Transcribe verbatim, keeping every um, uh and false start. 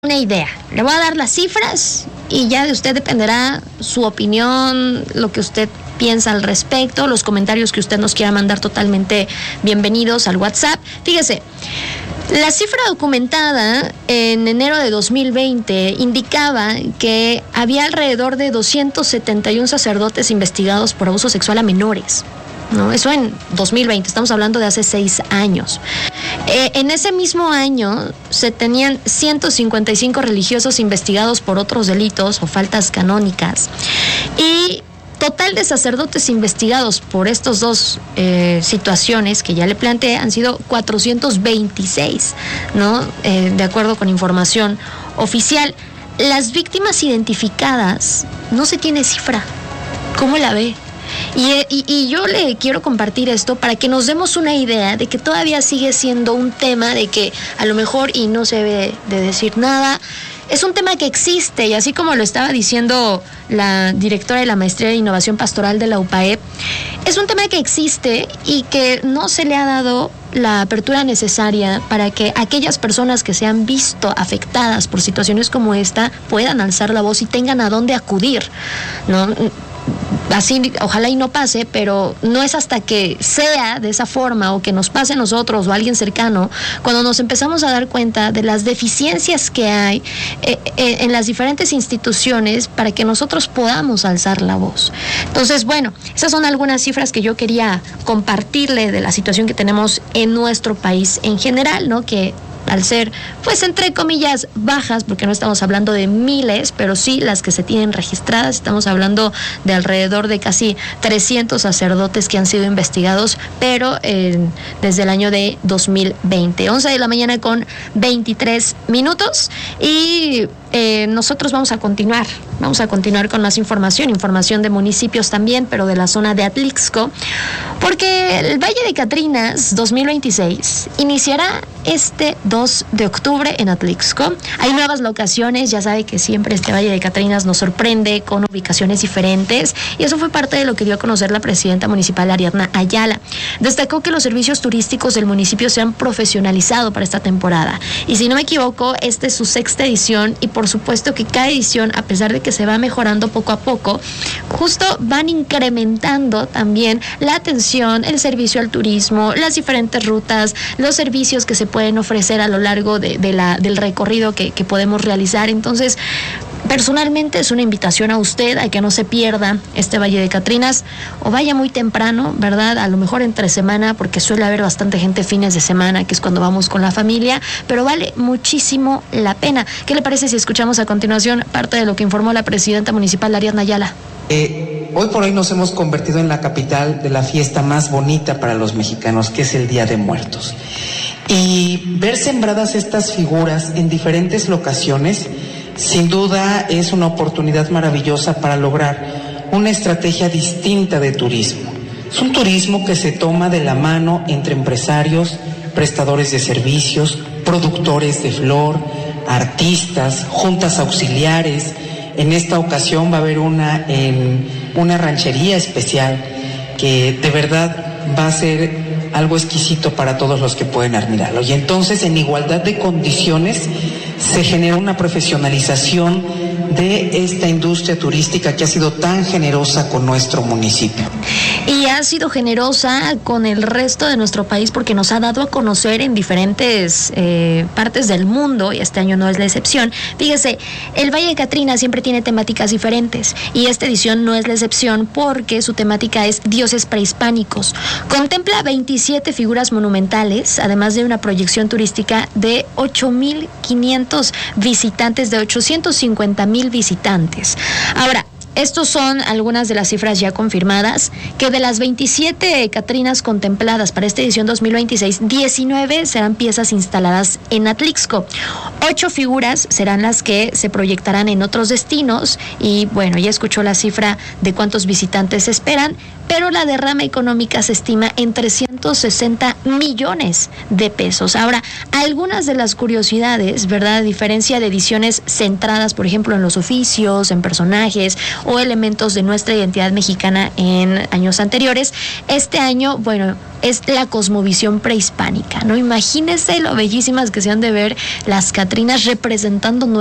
una idea. Le voy a dar las cifras y ya de usted dependerá su opinión, lo que usted piensa al respecto, los comentarios que usted nos quiera mandar, totalmente bienvenidos al WhatsApp. Fíjese, la cifra documentada en enero de dos mil veinte indicaba que había alrededor de doscientos setenta y uno sacerdotes investigados por abuso sexual a menores. No, eso en dos mil veinte, estamos hablando de hace seis años. Eh, en ese mismo año se tenían ciento cincuenta y cinco religiosos investigados por otros delitos o faltas canónicas, y total de sacerdotes investigados por estas dos eh, situaciones que ya le planteé han sido cuatrocientos veintiséis, ¿no? Eh, de acuerdo con información oficial. Las víctimas identificadas no se tiene cifra. ¿Cómo la ve? Y, y, y yo le quiero compartir esto para que nos demos una idea de que todavía sigue siendo un tema de que a lo mejor y no se debe de decir nada. Es un tema que existe, y así como lo estaba diciendo la directora de la Maestría de Innovación Pastoral de la U P A E P, es un tema que existe y que no se le ha dado la apertura necesaria para que aquellas personas que se han visto afectadas por situaciones como esta puedan alzar la voz y tengan a dónde acudir, ¿no? Así, ojalá y no pase, pero no es hasta que sea de esa forma o que nos pase a nosotros o a alguien cercano cuando nos empezamos a dar cuenta de las deficiencias que hay eh, eh, en las diferentes instituciones para que nosotros podamos alzar la voz. Entonces, bueno, esas son algunas cifras que yo quería compartirle de la situación que tenemos en nuestro país en general, ¿no? Que al ser, pues entre comillas, bajas, porque no estamos hablando de miles, pero sí las que se tienen registradas, estamos hablando de alrededor de casi trescientos sacerdotes que han sido investigados, pero eh, desde el año de dos mil veinte. once de la mañana con veintitrés minutos, y eh, nosotros vamos a continuar, vamos a continuar con más información, información de municipios también, pero de la zona de Atlixco, porque el Valle de Catrinas dos mil veintiséis iniciará este dos de octubre en Atlixco. Hay nuevas locaciones, ya sabe que siempre este Valle de Catrinas nos sorprende con ubicaciones diferentes, y eso fue parte de lo que dio a conocer la presidenta municipal Ariadna Ayala. Destacó que los servicios turísticos del municipio se han profesionalizado para esta temporada, y si no me equivoco, esta es su sexta edición, y por supuesto que cada edición, a pesar de que se va mejorando poco a poco, justo van incrementando también la atención, el servicio al turismo, las diferentes rutas, los servicios que se pueden ofrecer a lo largo de, de la, del recorrido que, que podemos realizar. Entonces, personalmente es una invitación a usted a que no se pierda este Valle de Catrinas, o vaya muy temprano, ¿verdad? A lo mejor entre semana, porque suele haber bastante gente fines de semana, que es cuando vamos con la familia, pero vale muchísimo la pena. ¿Qué le parece si escuchamos a continuación parte de lo que informó la presidenta municipal Ariadna Ayala? Eh, hoy por hoy nos hemos convertido en la capital de la fiesta más bonita para los mexicanos, que es el Día de Muertos. Y ver sembradas estas figuras en diferentes locaciones, sin duda es una oportunidad maravillosa para lograr una estrategia distinta de turismo. Es un turismo que se toma de la mano entre empresarios, prestadores de servicios, productores de flor, artistas, juntas auxiliares. En esta ocasión va a haber una, en una ranchería especial que de verdad va a ser algo exquisito para todos los que pueden admirarlo. Y entonces, en igualdad de condiciones, se genera una profesionalización de esta industria turística que ha sido tan generosa con nuestro municipio. Y ha sido generosa con el resto de nuestro país, porque nos ha dado a conocer en diferentes eh, partes del mundo, y este año no es la excepción. Fíjese, el Valle de Catrinas siempre tiene temáticas diferentes, y esta edición no es la excepción, porque su temática es dioses prehispánicos. Contempla veintisiete figuras monumentales, además de una proyección turística de ocho mil quinientos visitantes, de ochocientos cincuenta mil visitantes. Ahora, estos son algunas de las cifras ya confirmadas, que de las veintisiete Catrinas contempladas para esta edición dos mil veintiséis, diecinueve serán piezas instaladas en Atlixco. Ocho figuras serán las que se proyectarán en otros destinos, y bueno, ya escuchó la cifra de cuántos visitantes se esperan, pero la derrama económica se estima en trescientos sesenta millones de pesos. Ahora, algunas de las curiosidades, ¿verdad? A diferencia de ediciones centradas, por ejemplo, en los oficios, en personajes o elementos de nuestra identidad mexicana en años anteriores. Este año, bueno, es la cosmovisión prehispánica, ¿no? Imagínense lo bellísimas que se han de ver las Catrinas representando